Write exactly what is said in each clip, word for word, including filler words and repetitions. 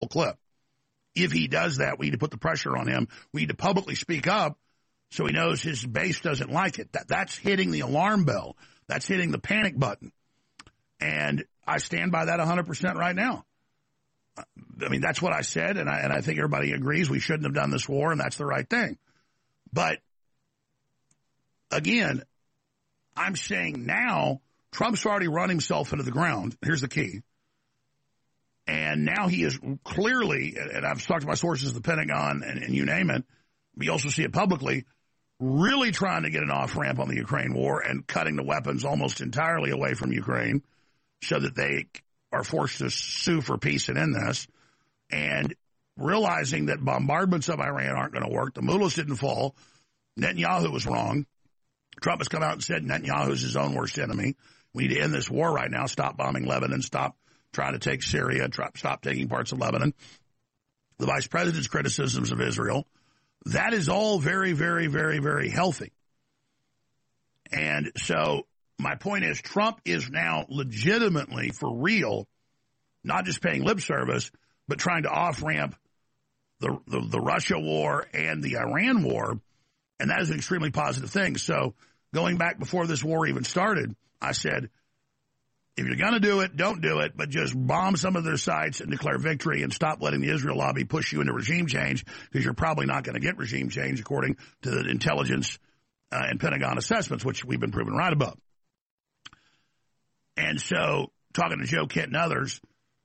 powerful clip. If he does that, we need to put the pressure on him. We need to publicly speak up so he knows his base doesn't like it. That, that's hitting the alarm bell. That's hitting the panic button. And I stand by that one hundred percent right now. I mean, that's what I said, and I, and I think everybody agrees we shouldn't have done this war, and that's the right thing. But, again, I'm saying now Trump's already run himself into the ground. Here's the key. And now he is clearly, and I've talked to my sources, the Pentagon, and, and you name it, we also see it publicly, really trying to get an off-ramp on the Ukraine war and cutting the weapons almost entirely away from Ukraine so that they are forced to sue for peace and end this, and realizing that bombardments of Iran aren't going to work. The mullahs didn't fall. Netanyahu was wrong. Trump has come out and said Netanyahu is his own worst enemy. We need to end this war right now, stop bombing Lebanon, stop trying to take Syria, try, stop taking parts of Lebanon. The vice president's criticisms of Israel, that is all very, very, very, very healthy. And so my point is Trump is now legitimately, for real, not just paying lip service, but trying to off-ramp the, the, the Russia war and the Iran war, and that is an extremely positive thing. So going back before this war even started, I said, if you're going to do it, don't do it, but just bomb some of their sites and declare victory and stop letting the Israel lobby push you into regime change, because you're probably not going to get regime change according to the intelligence uh, and Pentagon assessments, which we've been proven right about. And so, talking to Joe Kent and others,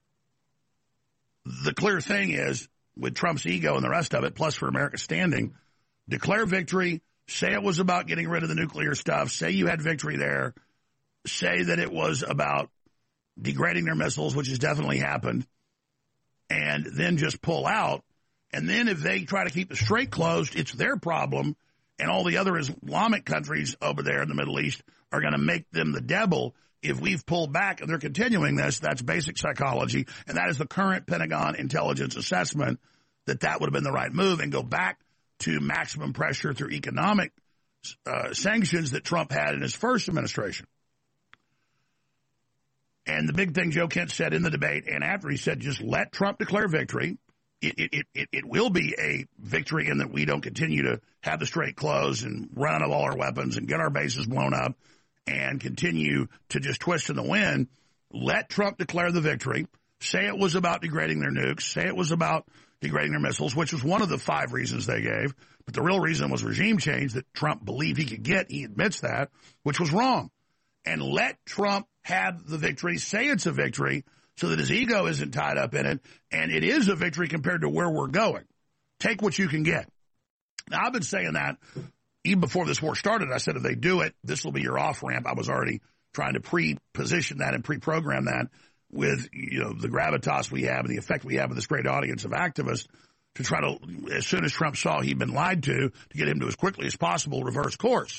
the clear thing is, with Trump's ego and the rest of it, plus for America's standing, declare victory, say it was about getting rid of the nuclear stuff, say you had victory there, say that it was about degrading their missiles, which has definitely happened, and then just pull out. And then if they try to keep the strait closed, it's their problem, and all the other Islamic countries over there in the Middle East are going to make them the devil. If we've pulled back and they're continuing this, that's basic psychology, and that is the current Pentagon intelligence assessment, that that would have been the right move, and go back to maximum pressure through economic uh, sanctions that Trump had in his first administration. And the big thing Joe Kent said in the debate, and after, he said, just let Trump declare victory. It, it, it, it will be a victory in that we don't continue to have the strait closed and run out of all our weapons and get our bases blown up and continue to just twist in the wind. Let Trump declare the victory. Say it was about degrading their nukes. Say it was about degrading their missiles, which was one of the five reasons they gave. But the real reason was regime change that Trump believed he could get. He admits that, which was wrong. And let Trump have the victory, say it's a victory, so that his ego isn't tied up in it, and it is a victory compared to where we're going. Take what you can get. Now, I've been saying that even before this war started. I said if they do it, this will be your off-ramp. I was already trying to pre-position that and pre-program that with, you know, the gravitas we have and the effect we have with this great audience of activists to try to, as soon as Trump saw he'd been lied to, to get him to as quickly as possible reverse course.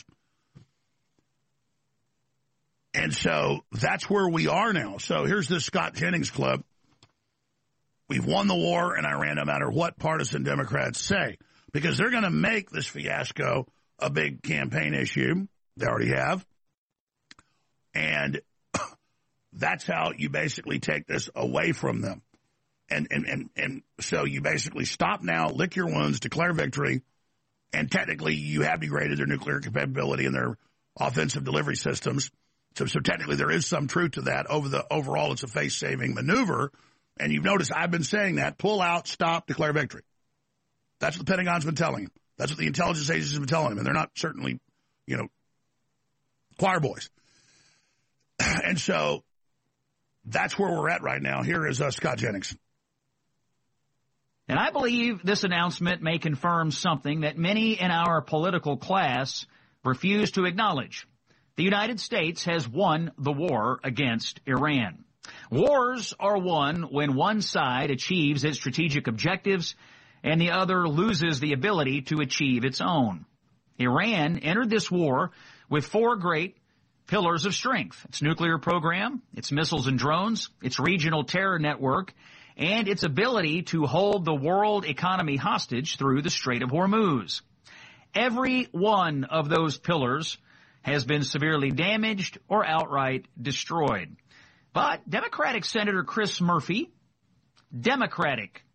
And so that's where we are now. So here's this Scott Jennings clip. We've won the war in Iran no matter what partisan Democrats say, because they're going to make this fiasco a big campaign issue. They already have. And that's how you basically take this away from them. And, and, and, and so you basically stop now, lick your wounds, declare victory, and technically you have degraded their nuclear capability and their offensive delivery systems. So, so technically there is some truth to that. Over the overall, it's a face-saving maneuver. And you've noticed I've been saying that. Pull out, stop, declare victory. That's what the Pentagon's been telling him. That's what the intelligence agencies have been telling him. And they're not certainly, you know, choir boys. And so that's where we're at right now. Here is uh, Scott Jennings. And I believe this announcement may confirm something that many in our political class refuse to acknowledge. The United States has won the war against Iran. Wars are won when one side achieves its strategic objectives and the other loses the ability to achieve its own. Iran entered this war with four great pillars of strength: its nuclear program, its missiles and drones, its regional terror network, and its ability to hold the world economy hostage through the Strait of Hormuz. Every one of those pillars has been severely damaged or outright destroyed. But Democratic Senator Chris Murphy, Democratic